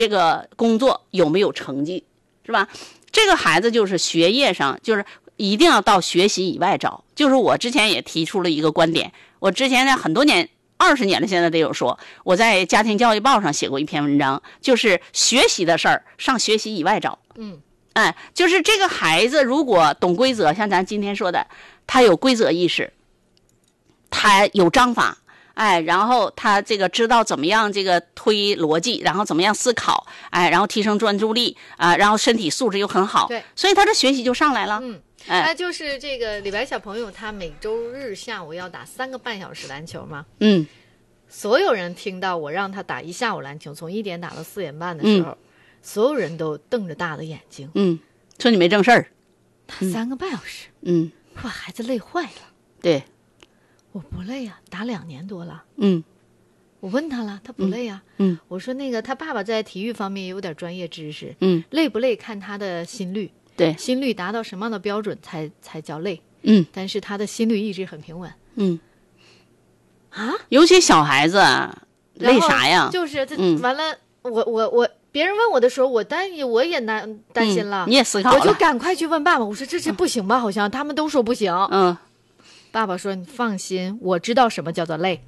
这个工作有没有成绩，是吧？这个孩子就是学业上就是一定要到学习以外找。就是我之前也提出了一个观点，我之前在很多年20年了，现在得有说，我在家庭教育报上写过一篇文章，就是学习的事儿上学习以外找。就是这个孩子如果懂规则，像咱今天说的，他有规则意识，他有章法，然后他这个知道怎么样这个推逻辑，然后怎么样思考，然后提升专注力然后身体素质又很好， 对， 所以他的学习就上来了。 那就是这个李白小朋友，他每周日下午要打3个半小时篮球嘛。所有人听到我让他打1下午篮球，从1点打到4点半的时候，所有人都瞪着大的眼睛， 说你没正事儿。 打3个半小时，把孩子累坏了。 对， 我不累啊，打2年多了。我问他了，他不累啊。我说那个他爸爸在体育方面也有点专业知识。累不累看他的心率。 对， 心率达到什么样的标准才叫累。但是他的心率一直很平稳。 尤其小孩子累啥呀？ 就是这完了，我别人问我的时候，我也担心了。 你也思考了， 我就赶快去问爸爸，我说这不行吧？好像他们都说不行。爸爸说你放心，我知道什么叫做累。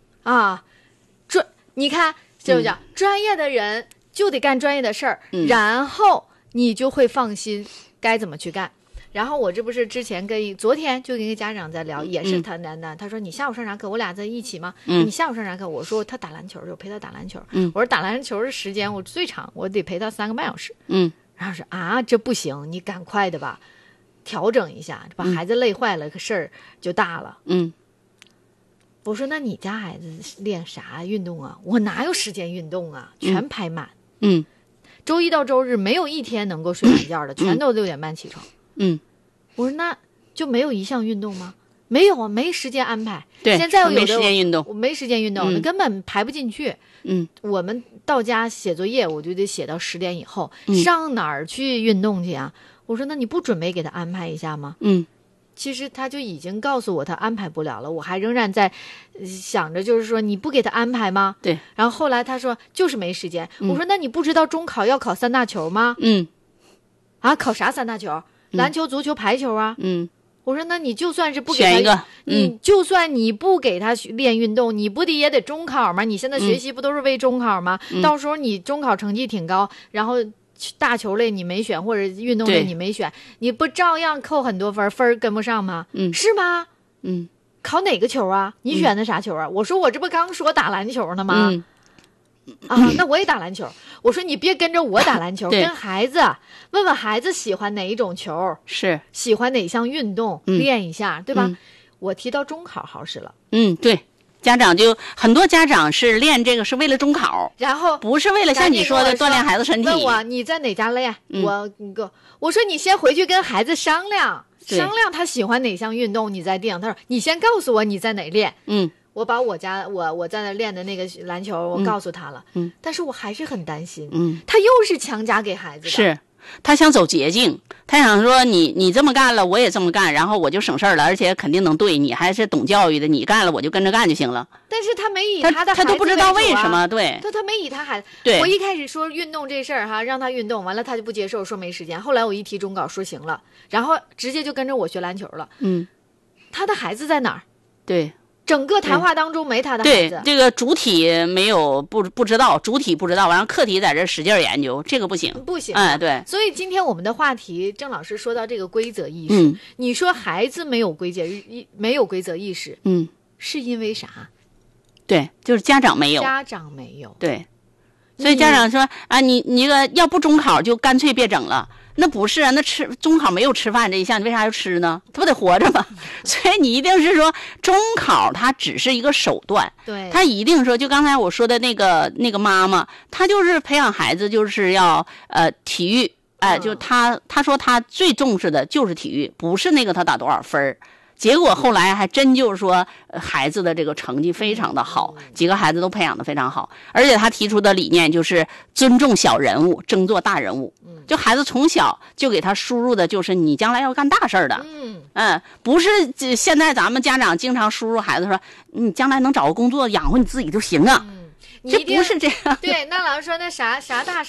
你看这就讲专业的人就得干专业的事儿，然后你就会放心该怎么去干。然后我这不是之前昨天就跟一个家长在聊，也是他他说你下午上啥课？我俩在一起吗？你下午上啥课？我说他打篮球，就陪他打篮球。我说打篮球的时间我最长，我得陪他3个半小时。然后说这不行，你赶快的吧，调整一下，把孩子累坏了，可事儿就大了。我说那你家孩子练啥运动啊？我哪有时间运动啊？全排满。周一到周日没有一天能够睡懒觉的，全都6点半起床。我说那就没有一项运动吗？没有啊，没时间安排。 对， 现在没时间运动， 我没时间运动，那根本排不进去。我们到家写作业，我就得写到10点以后，上哪儿去运动去啊？我说那你不准备给他安排一下吗？其实他就已经告诉我他安排不了了，我还仍然在想着，就是说你不给他安排吗？ 对。 然后后来他说就是没时间。我说那你不知道中考要考3大球吗？考啥3大球？篮球、足球、排球啊。我说那你就算是不给他选一个， 你就算你不给他练运动，你不也得中考吗？你现在学习不都是为中考吗？到时候你中考成绩挺高，然后大球类你没选，或者运动类你没选，你不照样扣很多分跟不上吗？是吗？考哪个球啊？你选的啥球啊？我说我这不刚说打篮球呢吗？那我也打篮球。我说你别跟着我打篮球，跟孩子问问孩子喜欢哪一种球， 是喜欢哪项运动，练一下，对吧？我提到中考好使了。 对，家长就很多家长是练这个是为了中考， 然后不是为了像你说的锻炼孩子身体。 问我你在哪家练？我说你先回去跟孩子商量他喜欢哪项运动，你再定。他说你先告诉我你在哪练。我把我在那练的那个篮球我告诉他了。但是我还是很担心。他又是强加给孩子的。 是他想走捷径，他想说你这么干了我也这么干，然后我就省事儿了，而且肯定能对，你还是懂教育的，你干了我就跟着干就行了。 但是他没以他的孩子为主啊， 他都不知道为什么。对， 他没以他孩子。 对， 我一开始说运动这事儿让他运动，完了他就不接受，说没时间。后来我一提中考说行了，然后直接就跟着我学篮球了。他的孩子在哪儿？ 对， 整个谈话当中没他的孩子。 对，这个主体没有不知道，主体不知道，完了课题在这使劲研究，这个不行， 不行。 对。 所以今天我们的话题，郑老师说到这个规则意识，你说孩子没有规则意识，是因为啥？ 对，就是家长没有，对。所以家长说你这个要不中考就干脆别整了。那不是啊，那中考没有吃饭这一项，你为啥要吃呢？他不得活着吗？所以你一定是说中考它只是一个手段， 对， 他一定说就刚才我说的那个妈妈，她就是培养孩子就是要体育，就他说他最重视的就是体育，不是那个他打多少分。结果后来还真就是说孩子的这个成绩非常的好，几个孩子都培养的非常好，而且他提出的理念就是尊重小人物，争做大人物。就孩子从小就给他输入的就是你将来要干大事的。不是现在咱们家长经常输入孩子说你将来能找个工作养活你自己就行啊。 你一定这不是这样。 对，那老师说那啥大